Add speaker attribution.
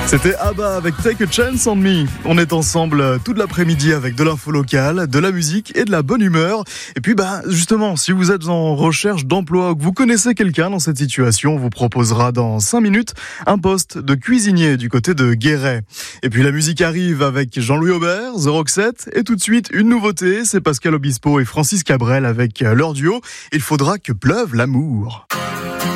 Speaker 1: C'était ABBA avec Take a Chance on Me. On est ensemble toute l'après-midi avec de l'info locale, de la musique et de la bonne humeur. Et puis justement, si vous êtes en recherche d'emploi ou que vous connaissez quelqu'un dans cette situation, on vous proposera dans 5 minutes un poste de cuisinier du côté de Guéret. Et puis la musique arrive avec Jean-Louis Aubert, The Roxette, et tout de suite une nouveauté, c'est Pascal Obispo et Francis Cabrel avec leur duo « Il faudra que pleuve l'amour ».